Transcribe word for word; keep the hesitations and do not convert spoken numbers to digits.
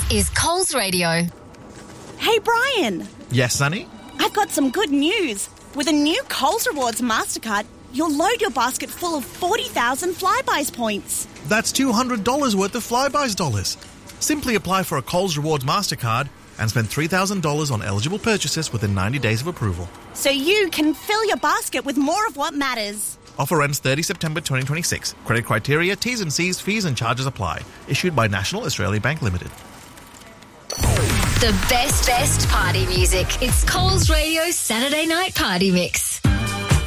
is Coles Radio. Hey, Brian. Yes, Sonny? I've got some good news. With a new Coles Rewards MasterCard, you'll load your basket full of forty thousand Flybuys points. That's two hundred dollars worth of Flybuys dollars. Simply apply for a Coles Rewards MasterCard and spend three thousand dollars on eligible purchases within ninety days of approval. So you can fill your basket with more of what matters. Offer ends thirtieth September twenty twenty-six. Credit criteria, T's and C's, fees and charges apply. Issued by National Australia Bank Limited. The best, best party music. It's Coles Radio Saturday Night Party Mix.